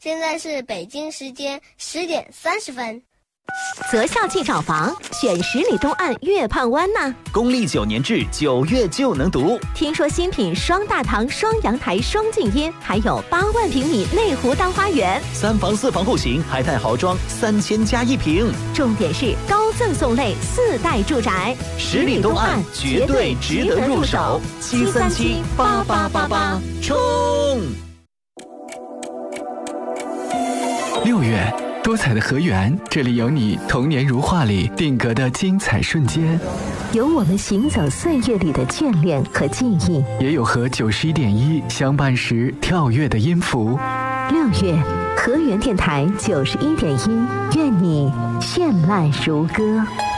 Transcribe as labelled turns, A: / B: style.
A: 现在是北京时间10:30。
B: 择校即找房，选10里东岸月畔湾呢。
C: 公历9年制9月就能读。
B: 听说新品双大堂、双阳台、双静音，还有8万平米内湖大花园
C: ，3房4房户型，还带豪装3000加1平。
B: 重点是高赠送类4代住宅
C: ，10里东岸绝对值得入手。7378888，冲
D: ！6月。多彩的河源，这里有你童年如画里定格的精彩瞬间，
B: 有我们行走岁月里的眷恋和记忆，
D: 也有和91.1相伴时跳跃的音符。
B: 6月，河源电台91.1，愿你绚烂如歌。